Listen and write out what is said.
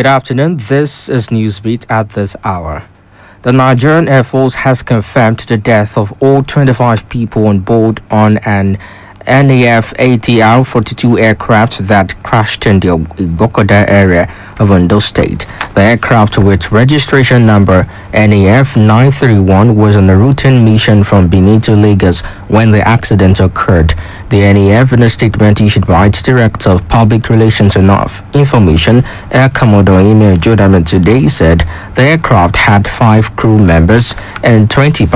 Good afternoon. This is Newsbeat at this hour. The Nigerian Air Force has confirmed the death of all 25 people on board on an NAF ATR 42 aircraft that crashed in the Igbokoda area of Ondo State. The aircraft, with registration number NAF 931, was on a routine mission from Benin to Lagos when the accident occurred. The NAF, in a statement issued by its Director of Public Relations and Information, Air Commodore Ime Jodamen, today said the aircraft had 5 crew members and 20